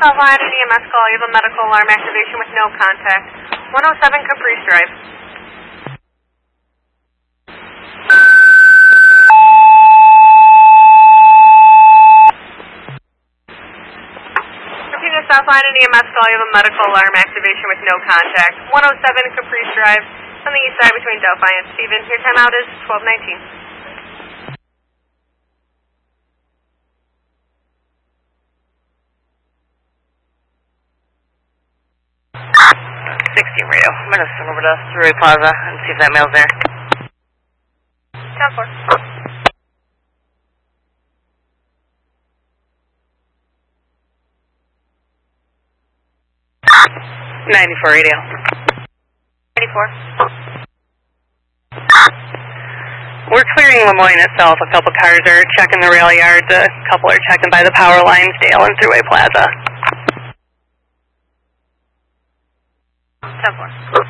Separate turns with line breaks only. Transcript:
South Line and EMS call. You have a medical alarm activation with no contact. 107 Caprice Drive. Repeating South Line and EMS call. You have a medical alarm activation with no contact. 107 Caprice Drive on the east side between Delphi and Stephen. Your timeout is 12:19.
16 radio. I'm going to swing over to Thruway Plaza and see if that mail's there.
10-4.
Radio.
94.
We're clearing Lemoyne itself. A couple cars are checking the rail yard. A couple are checking by the power lines, Dale and Thruway Plaza.
10-4.